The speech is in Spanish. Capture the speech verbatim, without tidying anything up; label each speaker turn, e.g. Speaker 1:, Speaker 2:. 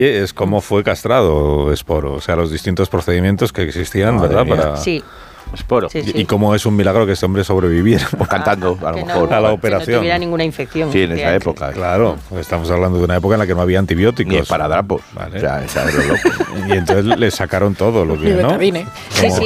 Speaker 1: Es cómo fue castrado Esporo, o sea, los distintos procedimientos que existían, Madre ¿verdad?
Speaker 2: Mía.
Speaker 1: Para...
Speaker 2: Sí.
Speaker 3: Esporo.
Speaker 2: Sí, sí.
Speaker 1: Y, y cómo es un milagro que este hombre sobreviviera.
Speaker 3: O cantando, a lo
Speaker 2: Que
Speaker 3: mejor.
Speaker 2: no,
Speaker 1: a la
Speaker 2: que
Speaker 1: operación.
Speaker 2: no tuviera ninguna infección.
Speaker 3: Sí, en esa época.
Speaker 1: Claro, estamos hablando de una época en la que no había antibióticos.
Speaker 3: Ni esparadrapos.
Speaker 1: Vale.
Speaker 3: O sea, esa es lo loco.
Speaker 1: Y entonces le sacaron todo lo que,
Speaker 4: Ni
Speaker 1: ¿no?
Speaker 4: betadine.
Speaker 2: Sí, sí,